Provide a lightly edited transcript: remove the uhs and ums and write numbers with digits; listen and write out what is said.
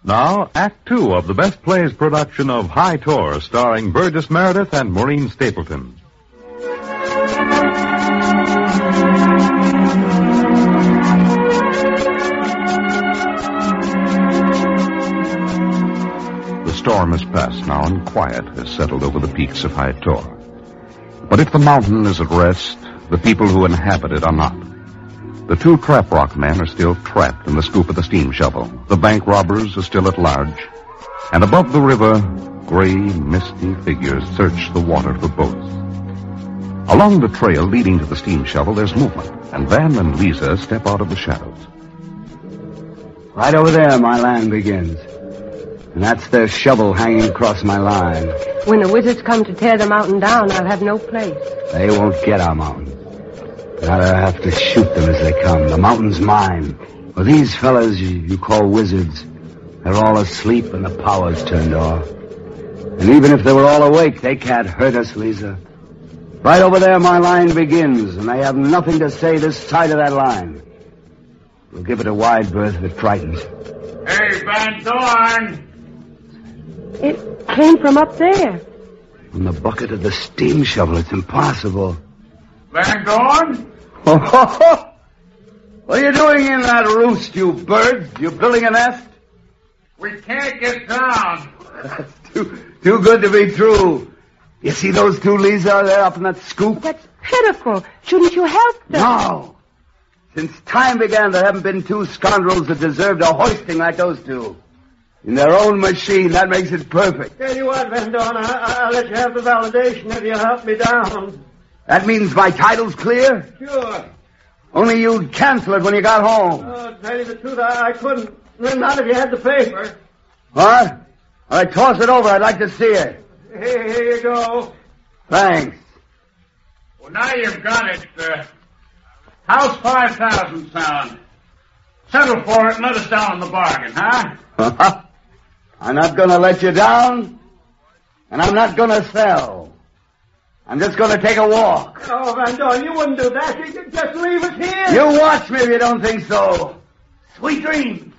Now, Act Two of the Best Plays production of High Tor, starring Burgess Meredith and Maureen Stapleton. The storm has passed now, and quiet has settled over the peaks of High Tor. But if the mountain is at rest, the people who inhabit it are not. The two trap rock men are still trapped in the scoop of the steam shovel. The bank robbers are still at large. And above the river, gray, misty figures search the water for boats. Along the trail leading to the steam shovel, there's movement, and Van and Lisa step out of the shadows. Right over there, my land begins. And that's their shovel hanging across my line. When the wizards come to tear the mountain down, I'll have no place. They won't get our mountain. Now I have to shoot them as they come. The mountain's mine. Well, these fellas you call wizards, they're all asleep and the power's turned off. And even if they were all awake, they can't hurt us, Lisa. Right over there, my line begins, and they have nothing to say this side of that line. We'll give it a wide berth if it frightens. Hey, Van Dorn! It came from up there. From the bucket of the steam shovel. It's impossible. Van Dorn? What are you doing in that roost, you bird? You building a nest? We can't get down. Too good to be true. You see those two, Lisa, there up in that scoop? That's pitiful. Shouldn't you help them? No. Since time began, there haven't been two scoundrels that deserved a hoisting like those two. In their own machine, that makes it perfect. Tell you what, Van Dorn, I'll let you have the validation if you help me down. That means my title's clear? Sure. Only you'd cancel it when you got home. To tell you the truth, I couldn't. Not if you had the paper. What? All right, toss it over. I'd like to see it. Here you go. Thanks. Well, now you've got it. How's 5,000 sound? Settle for it and let us down on the bargain, huh? I'm not going to let you down, and I'm not going to sell. I'm just going to take a walk. Oh, Van Dorn, you wouldn't do that. You could just leave us here. You watch me if you don't think so. Sweet dreams.